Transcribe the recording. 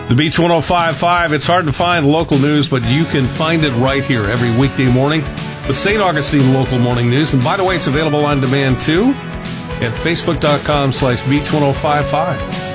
The Beach 105.5. It's hard to find local news, but you can find it right here every weekday morning with St. Augustine Local Morning News. And by the way, it's available on demand too at facebook.com/beach1055.